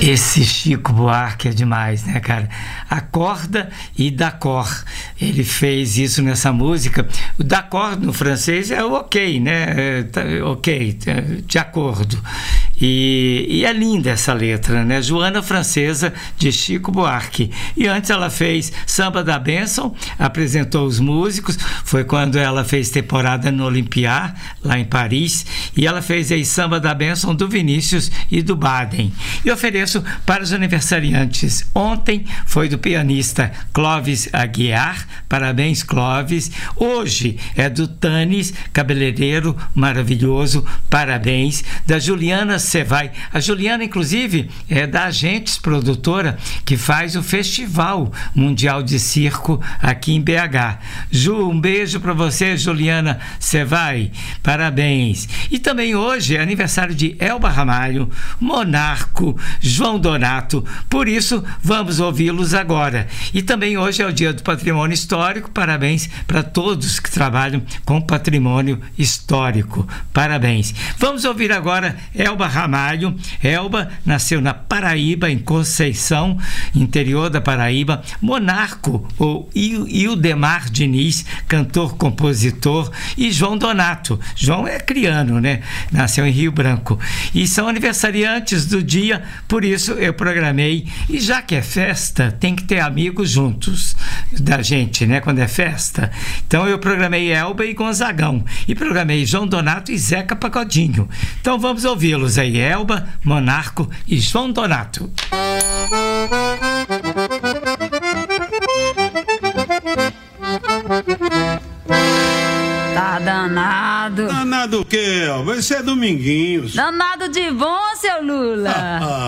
Esse Chico Buarque é demais, né, cara? Acorda e d'accord. Ele fez isso nessa música. O d'accord no francês é o ok, né? Ok, de acordo. E é linda essa letra, né? Joana Francesa, de Chico Buarque. E antes ela fez Samba da Bênção, apresentou os músicos. Foi quando ela fez temporada no Olympia, lá em Paris. E ela fez aí Samba da Bênção do Vinícius e do Baden. E ofereço para os aniversariantes. Ontem foi do pianista Clóvis Aguiar. Parabéns, Clóvis. Hoje é do Tanis, cabeleireiro maravilhoso. Parabéns. Da Juliana Sevai. A Juliana, inclusive, é da Agentes Produtora, que faz o Festival Mundial de Circo aqui em BH. Ju, um beijo para você, Juliana Sevai. Parabéns. E também hoje é aniversário de Elba Ramalho, Monarco, João Donato. Por isso, vamos ouvi-los agora. E também hoje é o Dia do Patrimônio Histórico. Parabéns para todos que trabalham com patrimônio histórico. Parabéns. Vamos ouvir agora Elba Ramalho. Elba nasceu na Paraíba, em Conceição, interior da Paraíba. Monarco, ou Ildemar Diniz, cantor-compositor, e João Donato. João é criano, né? Nasceu em Rio Branco. E são aniversariantes do dia, por isso eu programei. E já que é festa, tem que ter amigos juntos da gente, né? Quando é festa. Então eu programei Elba e Gonzagão. E programei João Donato e Zeca Pagodinho. Então vamos ouvi-los aí. Elba, Monarco e João Donato. Tá danado. Danado o quê, Elba? Esse é Dominguinhos. Danado de bom, seu Lula.